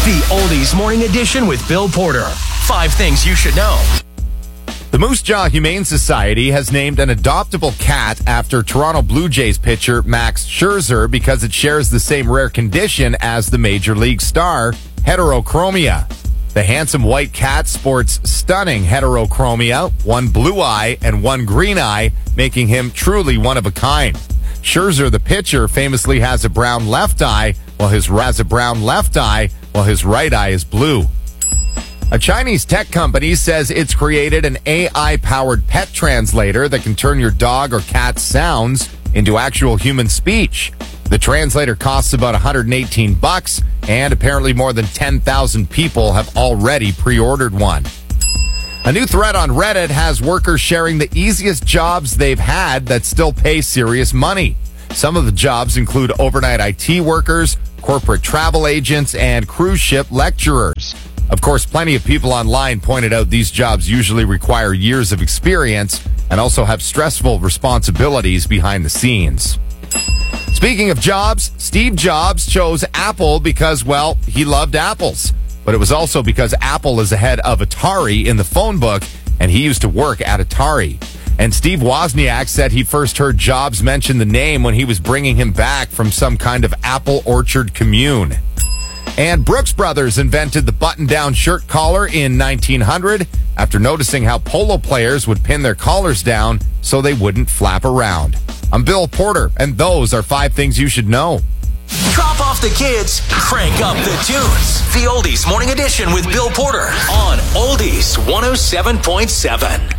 The Oldies Morning Edition with Bill Porter. 5 things you should know. The Moose Jaw Humane Society has named an adoptable cat after Toronto Blue Jays pitcher Max Scherzer because it shares the same rare condition as the Major League star, heterochromia. The handsome white cat sports stunning heterochromia, one blue eye and one green eye, making him truly one of a kind. Scherzer, the pitcher, famously has a brown left eye, while his right eye is blue. A Chinese tech company says it's created an AI-powered pet translator that can turn your dog or cat's sounds into actual human speech. The translator costs about $118, and apparently more than 10,000 people have already pre-ordered one. A new thread on Reddit has workers sharing the easiest jobs they've had that still pay serious money. Some of the jobs include overnight IT workers, corporate travel agents, and cruise ship lecturers. Of course, plenty of people online pointed out these jobs usually require years of experience and also have stressful responsibilities behind the scenes. Speaking of jobs, Steve Jobs chose Apple because, well, he loved apples. But it was also because Apple is ahead of Atari in the phone book, and he used to work at Atari. And Steve Wozniak said he first heard Jobs mention the name when he was bringing him back from some kind of apple orchard commune. And Brooks Brothers invented the button-down shirt collar in 1900 after noticing how polo players would pin their collars down so they wouldn't flap around. I'm Bill Porter, and those are 5 things you should know. Drop off the kids, crank up the tunes. The Oldies Morning Edition with Bill Porter on Oldies 107.7.